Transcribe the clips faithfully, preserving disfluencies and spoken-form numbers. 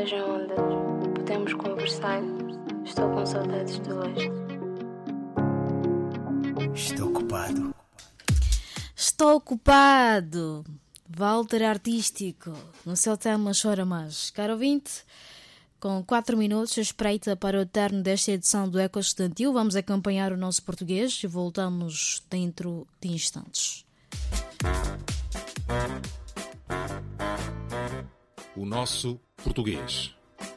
esteja onde podemos conversar. Estou com saudades de hoje. Estou ocupado. Estou ocupado. Walter Artístico. No seu tema Chora Mais. Caro ouvinte, com quatro minutos, espreita para o término desta edição do Eco Estudantil. Vamos acompanhar o nosso português e voltamos dentro de instantes. O nosso português.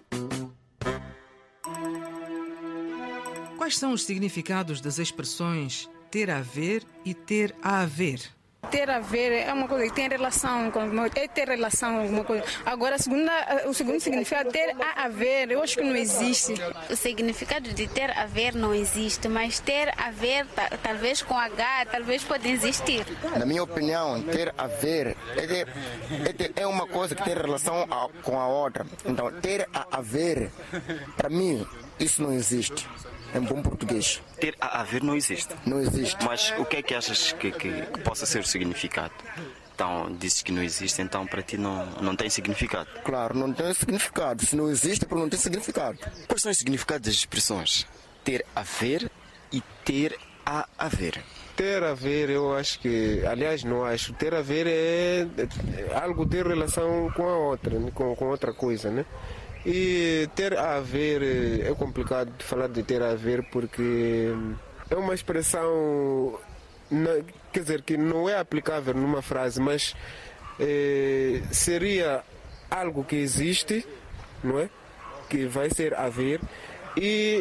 Quais são os significados das expressões ter a ver e ter a haver? Ter a ver é uma coisa que tem relação com é ter relação com alguma coisa. Agora, a segunda, o segundo significado, ter a haver, eu acho que não existe. O significado de ter a ver não existe, mas ter a ver, talvez com H, talvez pode existir. Na minha opinião, ter a ver é, de, é, de, é uma coisa que tem relação a, com a outra. Então, ter a haver, para mim, isso não existe. Em bom português. Ter a haver não existe. Não existe. Mas o que é que achas que, que, que possa ser o significado? Então, dizes que não existe, então para ti não, não tem significado. Claro, não tem significado. Se não existe, é porque não tem significado. Quais são os significados das expressões ter a ver e ter a haver? Ter a ver, eu acho que, aliás, não acho. Ter a ver é, é algo ter relação com a outra, com, com outra coisa, né? E ter a ver, é complicado de falar de ter a ver porque é uma expressão, quer dizer, que não é aplicável numa frase, mas é, seria algo que existe, não é? Que vai ser haver, e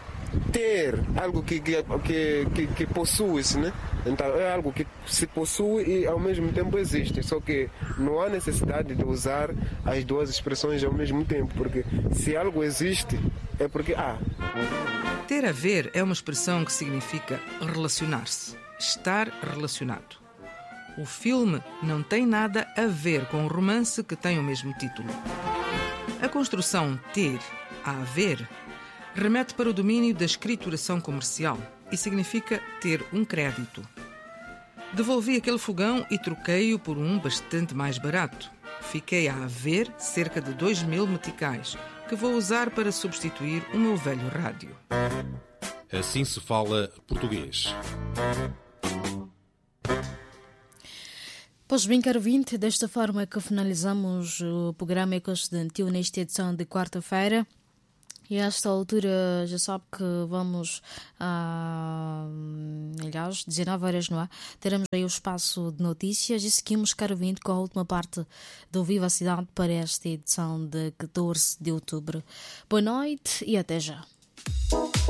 ter algo que, que, que, que possui-se, né? Então é algo que se possui e ao mesmo tempo existe, só que não há necessidade de usar as duas expressões ao mesmo tempo, porque se algo existe é porque há. Ter a ver é uma expressão que significa relacionar-se, estar relacionado. O filme não tem nada a ver com o romance que tem o mesmo título. A construção ter a haver remete para o domínio da escrituração comercial e significa ter um crédito. Devolvi aquele fogão e troquei-o por um bastante mais barato. Fiquei a haver cerca de dois mil meticais, que vou usar para substituir o meu velho rádio. Assim se fala português. Pois bem, caro ouvinte, desta forma que finalizamos o programa Eco Estudantil nesta edição de quarta-feira. E a esta altura já sabe que vamos, ah, aliás, dezenove horas no ar, teremos aí o espaço de notícias e seguimos, caro ouvinte, com a última parte do Viva a Cidade para esta edição de catorze de outubro. Boa noite e até já.